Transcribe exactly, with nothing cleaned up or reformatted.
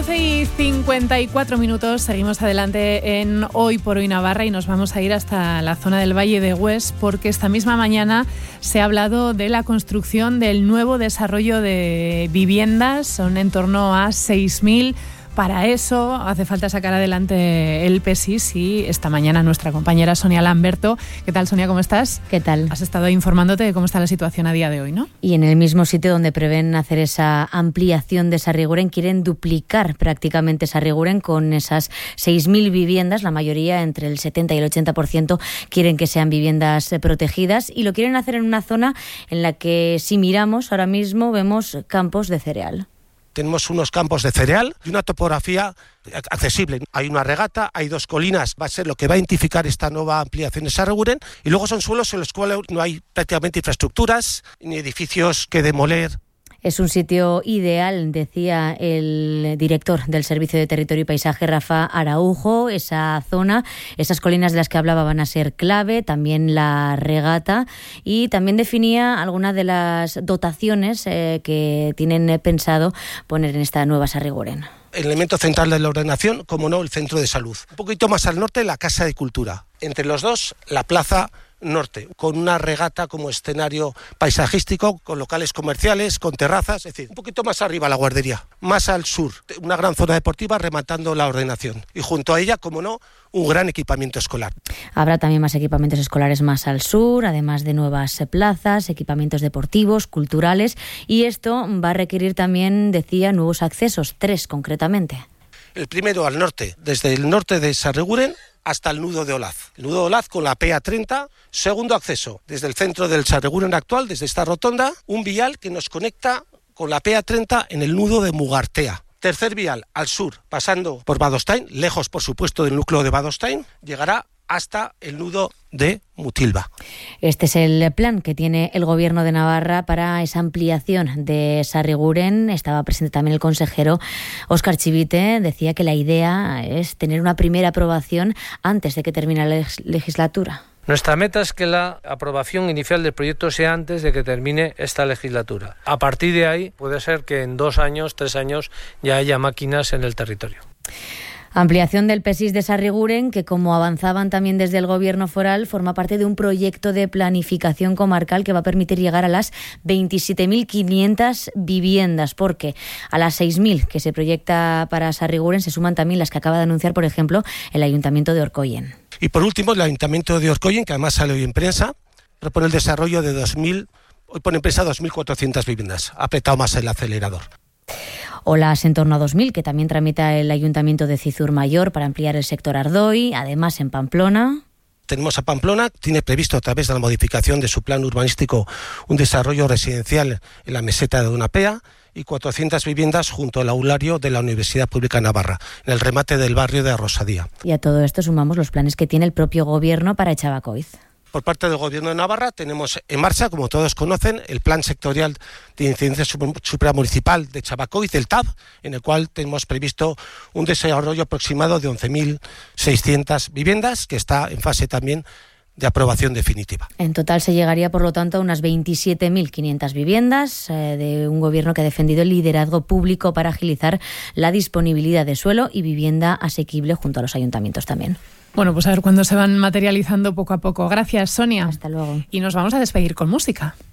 once y cincuenta y cuatro minutos, seguimos adelante en Hoy por Hoy Navarra y nos vamos a ir hasta la zona del Valle de Hues porque esta misma mañana se ha hablado de la construcción del nuevo desarrollo de viviendas, son en torno a seis mil. Para eso hace falta sacar adelante el P E S I S y esta mañana nuestra compañera Sonia Lamberto. ¿Qué tal, Sonia? ¿Cómo estás? ¿Qué tal? Has estado informándote de cómo está la situación a día de hoy, ¿no? Y en el mismo sitio donde prevén hacer esa ampliación de Sarriguren, quieren duplicar prácticamente Sarriguren con esas seis mil viviendas, la mayoría, entre el setenta y el ochenta por ciento, quieren que sean viviendas protegidas y lo quieren hacer en una zona en la que, si miramos ahora mismo, vemos campos de cereal. Tenemos unos campos de cereal y una topografía accesible. Hay una regata, hay dos colinas, va a ser lo que va a identificar esta nueva ampliación de Sarriguren, y luego son suelos en los cuales no hay prácticamente infraestructuras ni edificios que demoler. Es un sitio ideal, decía el director del Servicio de Territorio y Paisaje, Rafa Araujo. Esa zona, esas colinas de las que hablaba van a ser clave, también la regata, y también definía algunas de las dotaciones eh, que tienen pensado poner en esta nueva Sarriguren. El elemento central de la ordenación, como no, el centro de salud. Un poquito más al norte, la Casa de Cultura. Entre los dos, la Plaza Norte, con una regata como escenario paisajístico, con locales comerciales, con terrazas, es decir, un poquito más arriba la guardería, más al sur, una gran zona deportiva rematando la ordenación y junto a ella, como no, un gran equipamiento escolar. Habrá también más equipamientos escolares más al sur, además de nuevas plazas, equipamientos deportivos, culturales, y esto va a requerir también, decía, nuevos accesos, tres concretamente. El primero al norte, desde el norte de Sarriguren hasta el nudo de Olaz. El nudo de Olaz con la P A treinta, segundo acceso desde el centro del Sarriguren actual, desde esta rotonda, un vial que nos conecta con la P A treinta en el nudo de Mugartea. Tercer vial al sur, pasando por Badostain, lejos por supuesto del núcleo de Badostain, llegará hasta el nudo de Mutilva. Este es el plan que tiene el Gobierno de Navarra para esa ampliación de Sarriguren. Estaba presente también el consejero Óscar Chivite. Decía que la idea es tener una primera aprobación antes de que termine la legislatura. Nuestra meta es que la aprobación inicial del proyecto sea antes de que termine esta legislatura. A partir de ahí puede ser que en dos años, tres años ya haya máquinas en el territorio. Ampliación del P E S I S de Sarriguren, que, como avanzaban también desde el Gobierno foral, forma parte de un proyecto de planificación comarcal que va a permitir llegar a las veintisiete mil quinientas viviendas, porque a las seis mil que se proyecta para Sarriguren se suman también las que acaba de anunciar, por ejemplo, el Ayuntamiento de Orkoien. Y por último, el Ayuntamiento de Orkoien, que además sale hoy en prensa, propone el desarrollo de dos mil, hoy pone en prensa dos mil cuatrocientas viviendas. Ha apretado más el acelerador. O las en torno a dos mil que también tramita el Ayuntamiento de Cizur Mayor para ampliar el sector Ardoi, además en Pamplona. Tenemos a Pamplona, tiene previsto a través de la modificación de su plan urbanístico un desarrollo residencial en la meseta de Donapea y cuatrocientas viviendas junto al aulario de la Universidad Pública de Navarra, en el remate del barrio de Arrosadía. Y a todo esto sumamos los planes que tiene el propio Gobierno para Echabacoiz. Por parte del Gobierno de Navarra tenemos en marcha, como todos conocen, el Plan Sectorial de Incidencia Supramunicipal de Echabacoiz, del T A B, en el cual tenemos previsto un desarrollo aproximado de once mil seiscientas viviendas, que está en fase también de aprobación definitiva. En total se llegaría, por lo tanto, a unas veintisiete mil quinientas viviendas eh, de un Gobierno que ha defendido el liderazgo público para agilizar la disponibilidad de suelo y vivienda asequible junto a los ayuntamientos también. Bueno, pues a ver cuándo se van materializando poco a poco. Gracias, Sonia. Hasta luego. Y nos vamos a despedir con música.